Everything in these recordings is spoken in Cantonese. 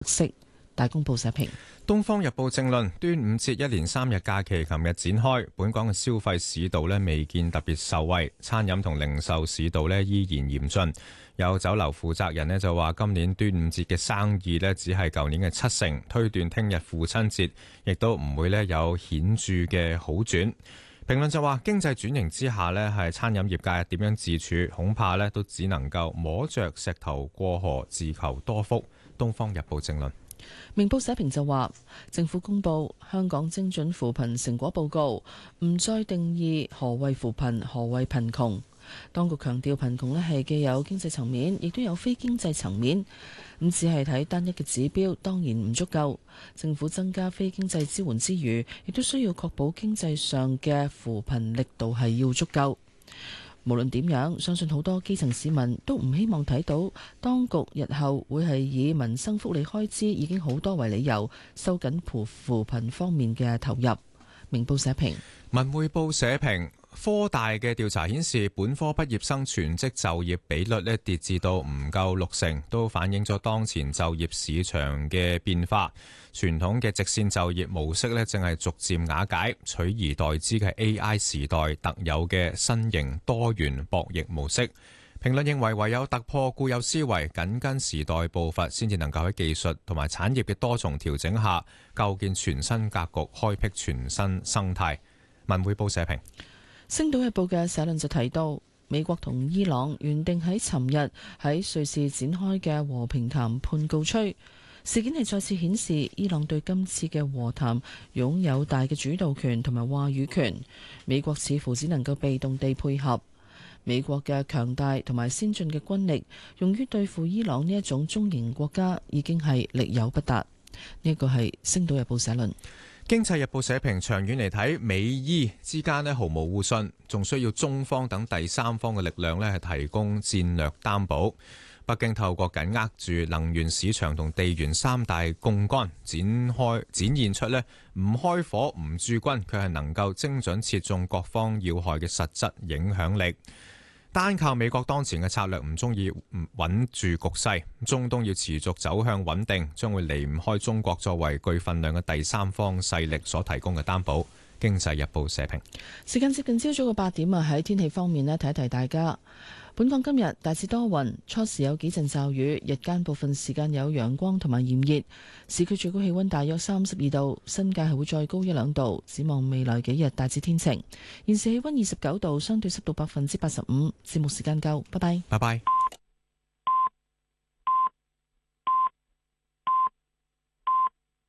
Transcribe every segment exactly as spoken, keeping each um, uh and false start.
息。大公報社評。 東方日報正論：端午節一連三日假期琴日展開，本港嘅消費市道呢未見特別受惠，餐飲同零售市道呢依然嚴峻。有酒樓負責人呢就話，今年端午節嘅生意呢只係舊年嘅七成，推斷聽日父親節亦都唔會呢有顯著嘅好轉。評論就話，經濟轉型之下呢係餐飲業界點樣自處，恐怕呢都只能夠摸着石頭過河，自求多福。東方日報正論。 明報社評就話，政府公布香港精準扶貧成果報告，唔再定義何謂扶貧，何謂貧窮。當局強調貧窮咧係既有經濟層面，亦都有非經濟層面。咁只係睇單一嘅指標，當然唔足夠。政府增加非經濟支援之餘，亦都需要確保經濟上嘅扶貧力度係要足夠。無論點樣，相信好多基層市民都唔希望睇到當局日後會係以民生福利開支已經好多為理由，收緊扶扶貧方面嘅投入。明報社評。 文匯報社評。科大嘅調查顯示，本科畢業生全職就業比率呢跌至到唔夠六成，都反映咗當前就業市場嘅變化。傳統嘅直線就業模式呢正係逐漸瓦解，取而代之嘅 A I 時代特有嘅新型多元博弈模式。評論認為，唯有突破固有思維，緊跟時代步伐，先至能夠喺技術同埋產業嘅多重調整下，構建全新格局，開闢全新生態。文匯報社評。 星島日報嘅社論就提到，美國同伊朗原定喺尋日喺瑞士展開嘅和平談判告吹，事件係再次顯示伊朗對今次嘅和談擁有大嘅主導權同埋話語權，美國似乎只能夠被動地配合。美國嘅強大同埋先進嘅軍力用於對付伊朗呢一種中型國家已經係力有不達。呢一個係星島日報社論。 經濟日報社評，長遠嚟睇，美伊之間咧毫無互信，仲需要中方等第三方嘅力量咧係提供戰略擔保。北京透過緊握住能源市場同地緣三大槓桿，展開展現出咧唔開火唔駐軍，佢係能夠精準切中各方要害嘅實質影響力。單靠美國當前嘅策略唔中意穩住局勢，中東要持續走向穩定，將會離唔開中國作為具份量嘅第三方勢力所提供嘅擔保。經濟日報社評。 時間接近朝早嘅八點啊，喺天氣方面呢，提一提大家。本港今日大致多雲，初時有幾陣驟雨，日間部分時間有陽光同埋炎熱。市區最高氣溫大約三十二度，新界係會再高一兩度。展望未來幾日大致天晴。現時氣溫二十九度，相對濕度百分之八十五。節目時間夠，拜拜。 拜拜。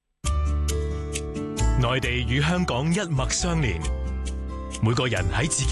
內地與香港一脈相連，每個人喺自己